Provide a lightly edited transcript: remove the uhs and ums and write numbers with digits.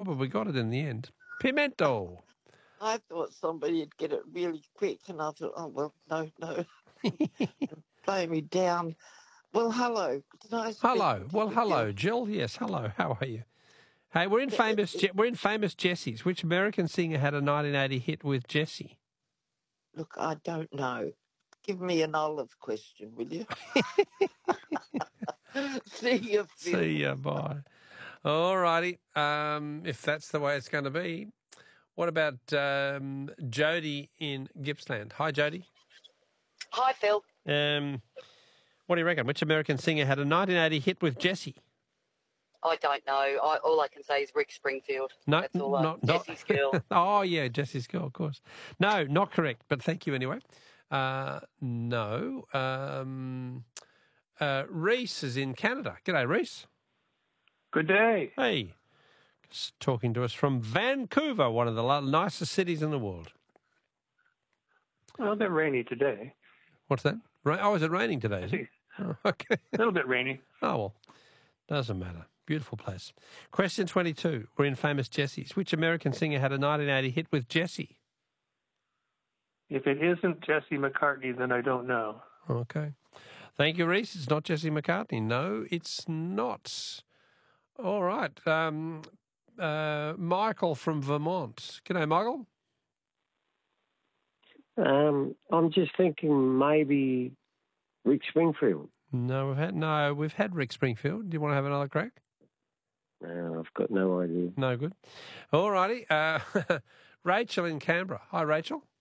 but we got it in the end. Pimento. I thought somebody'd get it really quick, and I thought, oh, well, no. Play me down. Well, hello. Nice Hello. speaking to Well, you, hello, Bill. Jill. Yes, hello. How are you? Hey, we're in famous Jessies. Which American singer had a 1980 hit with Jessie? Look, I don't know. Give me an olive question, will you? See you, Phil. See ya. Bye. All righty. If that's the way it's going to be, what about Jody in Gippsland? Hi, Jody. Hi, Phil. What do you reckon? Which American singer had a 1980 hit with Jessie? I don't know. All I can say is Rick Springfield. No, that's all. Jessie's girl. Oh, yeah, Jessie's girl, of course. No, not correct, but thank you anyway. No. Reese is in Canada. G'day, Reese. Good day. Hey. Talking to us from Vancouver, one of the nicest cities in the world. Well, a bit rainy today. What's that? Is it raining today? Is it? Oh, okay. A little bit rainy. Oh, well, doesn't matter. Beautiful place. Question 22. We're in famous Jessies. Which American singer had a 1980 hit with Jessie? If it isn't Jesse McCartney, then I don't know. Okay. Thank you, Reese. It's not Jesse McCartney. No, it's not. All right. Michael from Vermont. G'day, Michael. I'm just thinking maybe Rick Springfield. No, we've had Rick Springfield. Do you want to have another crack? No, I've got no idea. No good. All righty. Rachel in Canberra. Hi, Rachel.